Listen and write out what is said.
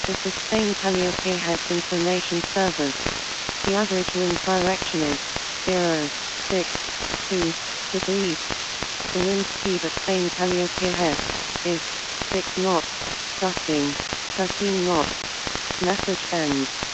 This is Spain Calliope Heads Information Service. The average wind direction is 062 degrees. The wind speed at Spain Calliope Head is 6 knots, gusting 13 knots. Message ends.